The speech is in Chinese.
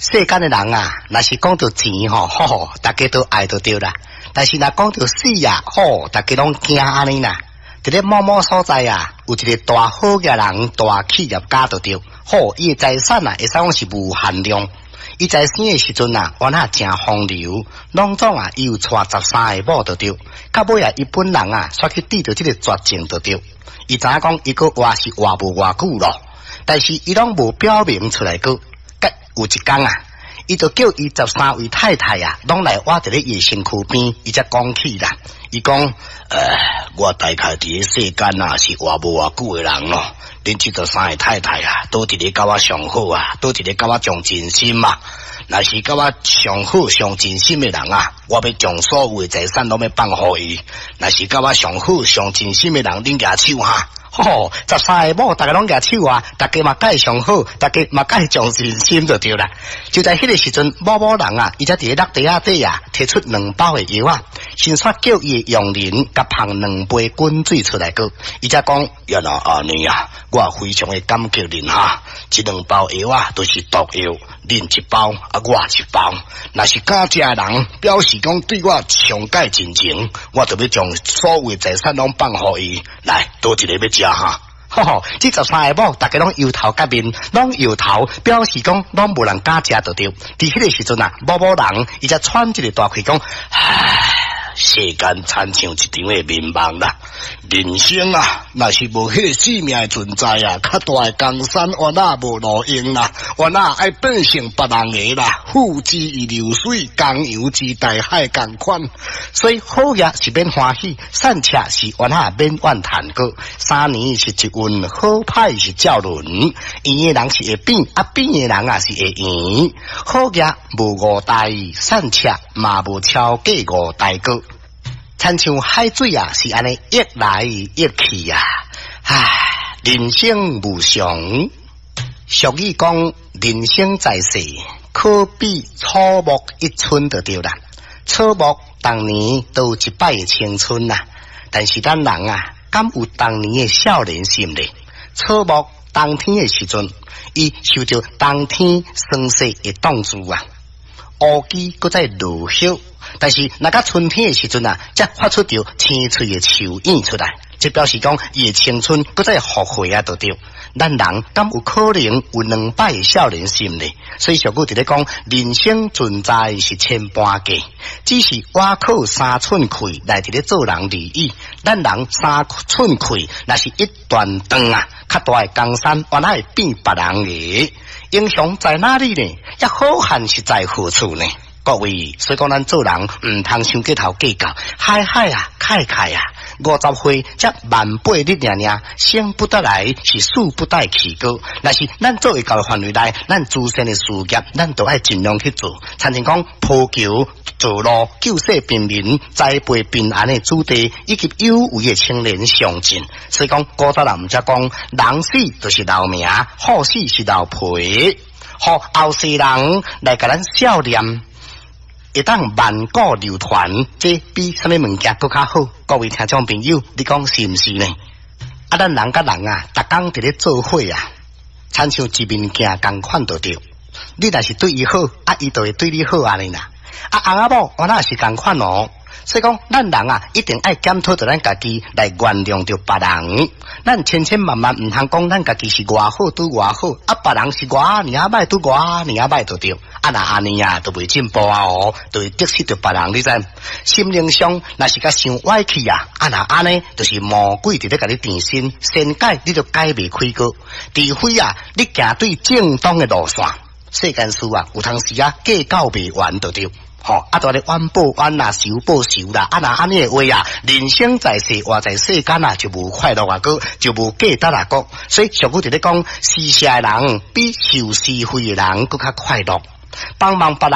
世间的人啊，若是讲到钱吼，大家都爱就对啦。但是若讲到死啊，大家拢惊安尼啦。伫咧某某所在啊，有一个大好嘅人、大企业家就对。伊嘅财产啊，会使讲是无限量。伊在生嘅时阵啊，原来真风流，拢总啊，伊有娶13个某就对。到尾啊，伊本人啊，煞去抵着这个绝症就对。伊知影讲，伊个活是活无偌久咯，但是伊拢无表明出来个。有一天啊，伊就叫伊13位太太啊，拢来挖伫咧伊身躯边，伊才讲起啦。伊讲，我大概伫咧世间啊是活无偌久诶人咯。恁这13位太太啊，都伫咧甲我上好啊，都伫咧甲我上真心啊。若是甲我上好上真心诶人啊，我要将所有诶财产拢要放互伊。若是甲我上好上真心诶人，恁举手哈。13个某，大家拢举手啊！大家嘛介上好，大家嘛介上真心就对啦。就在迄个时阵，某人啊，伊才伫咧落地底啊，摕出2包的药啊，先煞叫伊的佣人甲捧2杯滚水出来个，伊才讲：原来安尼啊，我非常的感激恁哈。这2包药啊，都是毒药，恁1包啊，我1包。若是敢食的人，表示讲对我上介真情，我就要将所有财产拢放互伊。来，多一个要食哈。这13个某，大家拢摇头甲面，拢摇头，表示讲拢无人敢食就对。伫迄个时阵啊，某人伊才喘一个大气讲：世间亲像一场的迷茫啦，人生啊，若是无迄个生命的存在啊，较大的江山我哪无路用啦，我哪爱变成别人的啦，付之于流水，江洋之大海共款。所以好业是免欢喜，善车是原来免怨叹过。3年是一运，好歹是照轮。圆的人是会变，变的人啊是会圆。好业无5代，善车嘛无超过5代过。亲像海水啊，是安尼溢来溢去啊，人生无常。俗语讲，人生在世，可比草木一春就对啦。草木当年都有一摆的青春啊，但是咱人啊，敢有当年的少年心呢？草木冬天的时阵，伊受到冬天霜雪的冻住啊，乌鸡搁在落叶。但是，若到春天的时阵啊，才发出着青翠的树影出来，这表示讲伊的青春搁再复活啊，就对。咱人敢有可能有2摆的少年心呢？所以俗语伫咧讲，人生存在是千般计，只是挖口3寸气来伫咧做人利益。咱人3寸气，若是一段长啊，较大的江山，原来会变别人的。英雄在哪里呢？也好汉是在何处呢？各位，所以讲咱做人唔通伤过头计较，海啊，凯啊，50岁才180日尔，生不得来是死不带去过。但是咱做会到的范围内，咱自身的事业，咱都爱尽量去做。参像讲铺桥、造路、救世平民、栽培平安的主题，以及有为的青年上进。所以讲古早人唔则讲，人死就是留名，好死是留皮，好后世人来甲咱孝念。会当万古流传，这比什么物件更较好？各位听众朋友，你讲是毋是呢？咱人甲人啊，逐工伫咧做伙啊，亲像一面镜共款就对。你若是对伊好，伊就会对你好安尼啦。翁仔某我那是共款哦。所以讲，咱人啊，一定爱检讨着咱家己来原谅着别人。咱千万唔通讲咱家己是偌好拄偌好，别人是偌尔歹拄偌尔歹就对。若安尼啊，都袂进步啊哦，都会得失着别人，你知？心灵上若是甲想歪去啊，若安尼就是魔鬼伫咧甲你定心，先改你就改袂开个。除非啊，你行对正当的路线，世间事啊，有当时啊，计较袂完就对。都咧冤报冤啦，仇报仇啦，若安尼的话啊，人生在世，活在世间啊，就无快乐啊个，就无价值啊个。所以俗语伫咧讲，施舍的人比受施惠的人更较快乐，帮忙别人。